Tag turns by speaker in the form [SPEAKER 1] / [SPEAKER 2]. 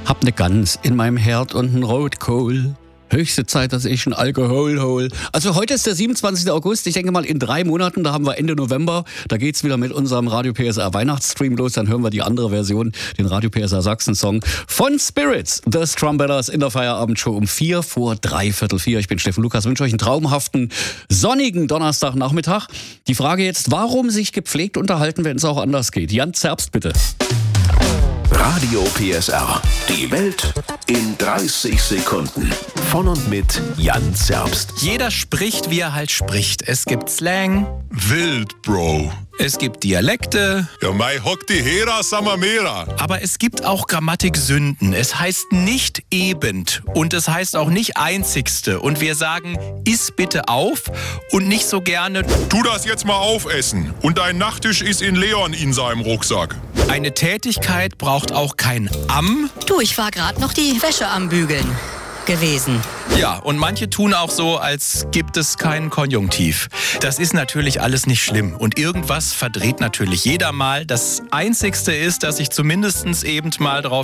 [SPEAKER 1] Hab ne Gans in meinem Herd und nen Rotkohl. Höchste Zeit, dass ich ein Alkohol hol. Also heute ist der 27. August. Ich denke mal in 3 Monaten, da haben wir Ende November. Da geht's wieder mit unserem Radio PSR Weihnachtsstream los. Dann hören wir die andere Version, den Radio PSR Sachsen-Song von Spirits, The Strumbellers in der Feierabendshow um 4 vor 3/4. Ich bin Steffen Lukas, wünsche euch einen traumhaften, sonnigen Donnerstagnachmittag. Die Frage jetzt, warum sich gepflegt unterhalten, wenn es auch anders geht? Jan Zerbst, bitte.
[SPEAKER 2] Radio PSR. Die Welt in 30 Sekunden. Von und mit Jan Zerbst.
[SPEAKER 3] Jeder spricht, wie er halt spricht. Es gibt Slang.
[SPEAKER 4] Wild, Bro.
[SPEAKER 3] Es gibt Dialekte.
[SPEAKER 4] Ja, mei hock die Hera Samamera.
[SPEAKER 3] Aber es gibt auch Grammatiksünden. Es heißt nicht ebend und es heißt auch nicht einzigste. Und wir sagen, iss bitte auf und nicht so gerne,
[SPEAKER 4] Tu das jetzt mal aufessen. Und dein Nachttisch ist in Leon in seinem Rucksack.
[SPEAKER 3] eine Tätigkeit braucht auch kein am.
[SPEAKER 5] Du, ich war gerade noch die Wäsche am Bügeln gewesen.
[SPEAKER 3] Ja, und manche tun auch so, als gibt es keinen Konjunktiv. Das ist natürlich alles nicht schlimm. Und irgendwas verdreht natürlich jeder mal. Das Einzigste ist, dass ich zumindest eben mal drauf